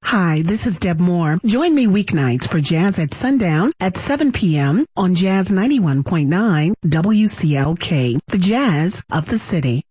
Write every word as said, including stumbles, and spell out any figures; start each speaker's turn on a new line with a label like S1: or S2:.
S1: Hi, this is Deb Moore. Join me weeknights for Jazz at Sundown at seven p.m. on Jazz ninety-one point nine W C L K, the Jazz of the City.